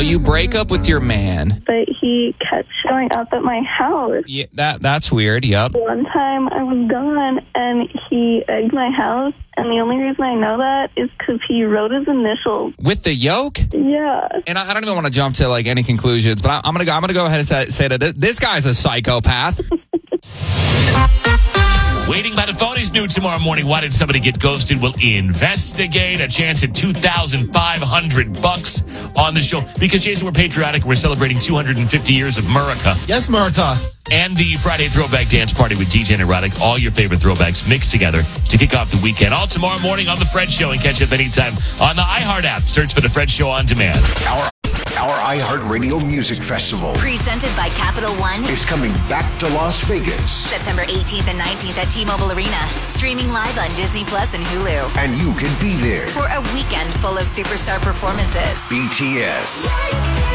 you break up with your man. But he kept showing up at my house. Yeah, that's weird. Yep. One time I was gone and he egged my house, and the only reason I know that is because he wrote his initials. With the yolk? Yeah. And I don't even want to jump to like any conclusions, but I'm gonna go ahead and say that this guy's a psychopath. Waiting by the phone is new tomorrow morning. Why did somebody get ghosted? We'll investigate. A chance at $2,500 on the show. Because, Jason, we're patriotic. We're celebrating 250 years of America. Yes, America. And the Friday Throwback Dance Party with DJ and Erotic. All your favorite throwbacks mixed together to kick off the weekend. All tomorrow morning on The Fred Show. And catch up anytime on the iHeart app. Search for The Fred Show on demand. Our iHeartRadio Music Festival, presented by Capital One, is coming back to Las Vegas. September 18th and 19th at T-Mobile Arena. Streaming live on Disney Plus and Hulu. And you can be there For a weekend full of superstar performances. BTS,